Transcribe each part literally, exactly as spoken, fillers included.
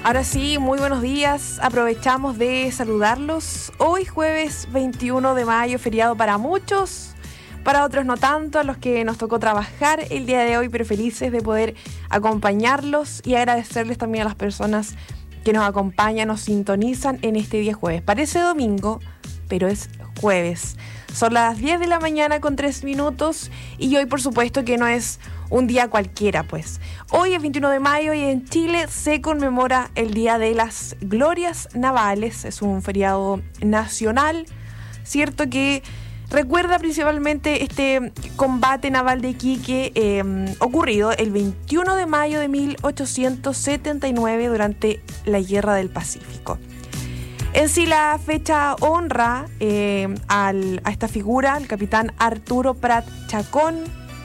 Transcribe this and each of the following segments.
Ahora sí, muy buenos días. Aprovechamos de saludarlos. Hoy jueves veintiuno de mayo, feriado para muchos, para otros no tanto, a los que nos tocó trabajar el día de hoy, pero felices de poder acompañarlos y agradecerles también a las personas que nos acompañan, nos sintonizan en este día jueves. Parece domingo, pero es jueves. Son las diez de la mañana con tres minutos y hoy por supuesto que no es un día cualquiera, pues. Hoy es veintiuno de mayo y en Chile se conmemora el Día de las Glorias Navales. Es un feriado nacional, cierto, que recuerda principalmente este combate naval de Iquique eh, ocurrido el veintiuno de mayo de mil ochocientos setenta y nueve durante la Guerra del Pacífico. En sí, la fecha honra eh, al, a esta figura, el capitán Arturo Prat Chacón,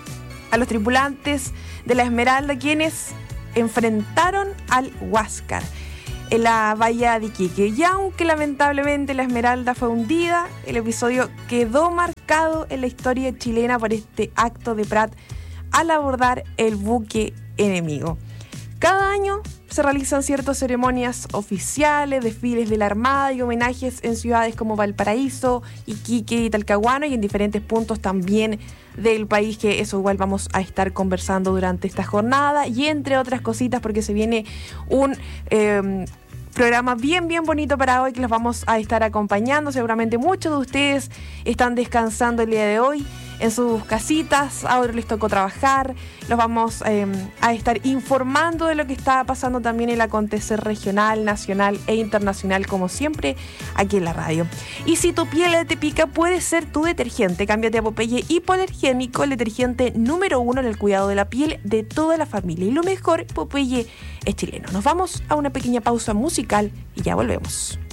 a los tripulantes de la Esmeralda, quienes enfrentaron al Huáscar en la bahía de Iquique. Y aunque lamentablemente la Esmeralda fue hundida, el episodio quedó marcado en la historia chilena por este acto de Prat al abordar el buque enemigo. Cada año se realizan ciertas ceremonias oficiales, desfiles de la Armada y homenajes en ciudades como Valparaíso, Iquique y Talcahuano y en diferentes puntos también del país, que eso igual vamos a estar conversando durante esta jornada y entre otras cositas, porque se viene un eh, programa bien bien bonito para hoy que los vamos a estar acompañando. Seguramente muchos de ustedes están descansando el día de hoy en sus casitas, ahora les tocó trabajar, los vamos eh, a estar informando de lo que está pasando también en el acontecer regional, nacional e internacional, como siempre, aquí en la radio. Y si tu piel te pica, puede ser tu detergente. Cámbiate a Popeye Hipoalergénico, el detergente número uno en el cuidado de la piel de toda la familia. Y lo mejor, Popeye es chileno. Nos vamos a una pequeña pausa musical y ya volvemos.